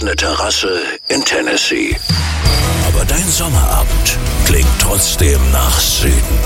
eine Terrasse in Tennessee. Aber dein Sommerabend klingt trotzdem nach Süden.